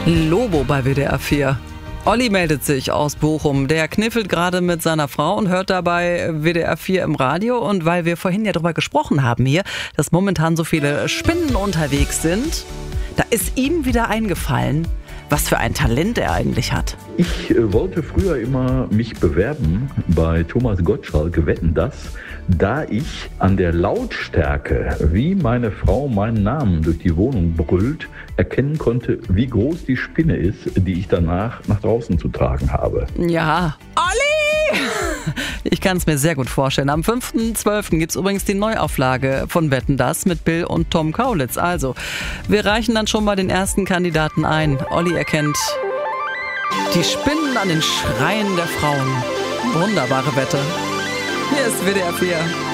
Lobo bei WDR 4. Olli meldet sich aus Bochum. Der kniffelt gerade mit seiner Frau und hört dabei WDR 4 im Radio. Und weil wir vorhin ja darüber gesprochen haben hier, dass momentan so viele Spinnen unterwegs sind, da ist ihm wieder eingefallen, was für ein Talent er eigentlich hat. Ich wollte früher immer mich bewerben bei Thomas Gottschalk, Wetten, dass, da ich an der Lautstärke, wie meine Frau meinen Namen durch die Wohnung brüllt, erkennen konnte, wie groß die Spinne ist, die ich danach nach draußen zu tragen habe. Ja, Olli! Ich kann es mir sehr gut vorstellen. Am 5.12. gibt es übrigens die Neuauflage von Wetten, dass mit Bill und Tom Kaulitz. Also, wir reichen dann schon mal den ersten Kandidaten ein. Olli erkennt die Spinnen an den Schreien der Frauen. Wunderbare Wette. Hier ist WDR 4.